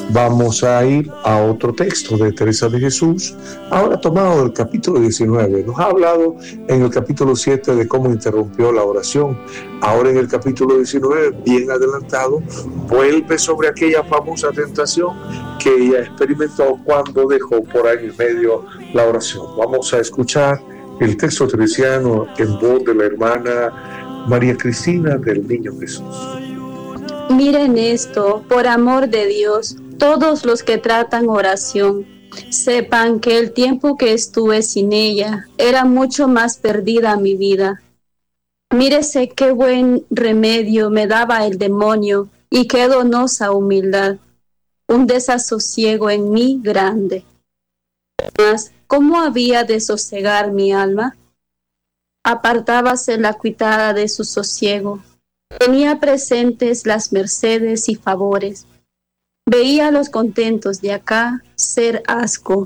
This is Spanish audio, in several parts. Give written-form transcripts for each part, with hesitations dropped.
Vamos a ir a otro texto de Teresa de Jesús, ahora tomado del capítulo 19. Nos ha hablado en el capítulo 7 de cómo interrumpió la oración. Ahora en el capítulo 19, bien adelantado, vuelve sobre aquella famosa tentación que ella experimentó cuando dejó por año y medio la oración. Vamos a escuchar el texto teresiano en voz de la hermana María Cristina del Niño Jesús. Miren esto, por amor de Dios, todos los que tratan oración, sepan que el tiempo que estuve sin ella era mucho más perdida mi vida. Mírese qué buen remedio me daba el demonio y qué donosa humildad, un desasosiego en mí grande. Mas, ¿cómo había de sosegar mi alma? Apartábase la cuitada de su sosiego. Tenía presentes las mercedes y favores. Veía a los contentos de acá ser asco.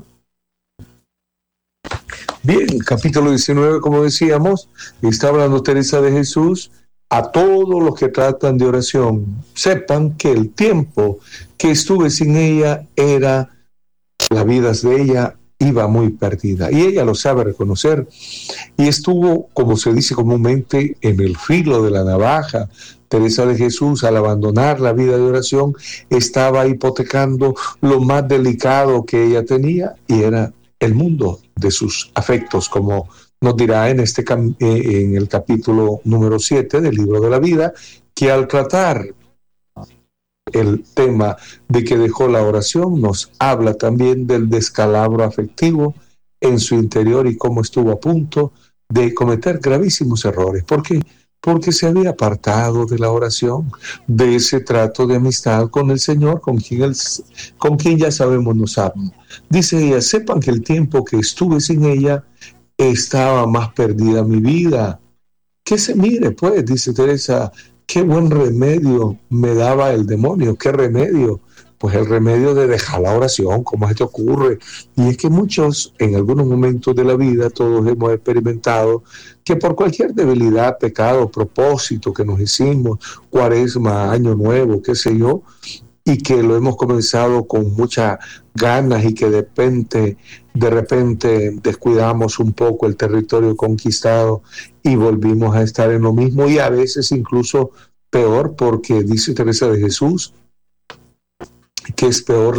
Bien, capítulo 19, como decíamos, está hablando Teresa de Jesús a todos los que tratan de oración. Sepan que el tiempo que estuve sin ella la vida de ella iba muy perdida. Y ella lo sabe reconocer. Y estuvo, como se dice comúnmente, en el filo de la navaja. Teresa de Jesús, al abandonar la vida de oración, estaba hipotecando lo más delicado que ella tenía, y era el mundo de sus afectos, como nos dirá en el capítulo número 7 del libro de la vida, que al tratar el tema de que dejó la oración, nos habla también del descalabro afectivo en su interior y cómo estuvo a punto de cometer gravísimos errores. ¿Por qué? Porque se había apartado de la oración, de ese trato de amistad con el Señor, con quien ya sabemos nos ama. Dice ella, sepan que el tiempo que estuve sin ella estaba más perdida mi vida. Que se mire, pues, dice Teresa, qué buen remedio me daba el demonio. ¿Qué remedio? Pues el remedio de dejar la oración, como se te ocurre. Y es que muchos, en algunos momentos de la vida, todos hemos experimentado que por cualquier debilidad, pecado, propósito que nos hicimos, cuaresma, año nuevo, qué sé yo, y que lo hemos comenzado con muchas ganas y que de repente descuidamos un poco el territorio conquistado y volvimos a estar en lo mismo, y a veces incluso peor, porque dice Teresa de Jesús que es peor